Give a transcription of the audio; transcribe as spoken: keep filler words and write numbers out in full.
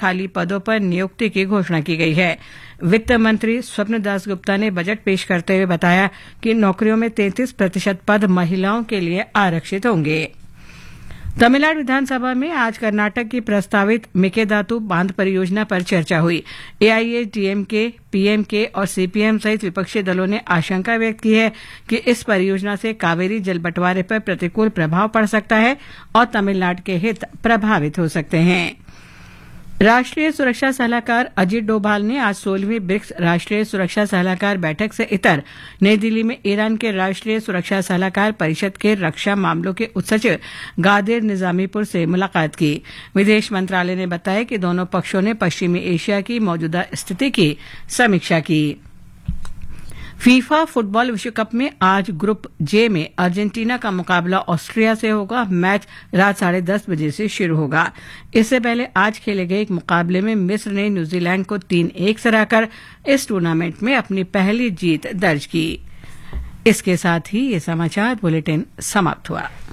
खाली पदों पर नियुक्ति की घोषणा की गई है। वित्त मंत्री स्वप्न दास गुप्ता ने बजट पेश करते हुए बताया कि नौकरियों में तैंतीस प्रतिशत पद महिलाओं के लिए आरक्षित होंगे। तमिलनाडु विधानसभा में आज कर्नाटक की प्रस्तावित मेकेदातु बांध परियोजना पर चर्चा हुई। एआईएडीएमके, पीएमके और सीपीएम सहित विपक्षी दलों ने आशंका व्यक्त की है कि इस परियोजना से कावेरी जल बंटवारे पर प्रतिकूल प्रभाव पड़ सकता है और तमिलनाडु के हित प्रभावित हो सकते हैं। राष्ट्रीय सुरक्षा सलाहकार अजीत डोभाल ने आज सोलहवीं ब्रिक्स राष्ट्रीय सुरक्षा सलाहकार बैठक से इतर नई दिल्ली में ईरान के राष्ट्रीय सुरक्षा सलाहकार परिषद के रक्षा मामलों के उपसचिव गादिर निजामीपुर से मुलाकात की। विदेश मंत्रालय ने बताया कि दोनों पक्षों ने पश्चिमी एशिया की मौजूदा स्थिति की समीक्षा की। फीफा फुटबॉल विश्व कप में आज ग्रुप जे में अर्जेंटीना का मुकाबला ऑस्ट्रिया से होगा। मैच रात साढ़े दस बजे से शुरू होगा। इससे पहले आज खेले गए एक मुकाबले में मिस्र ने न्यूजीलैंड को तीन एक से हराकर इस टूर्नामेंट में अपनी पहली जीत दर्ज की। इसके साथ ही ये समाचार बुलेटिन समाप्त हुआ।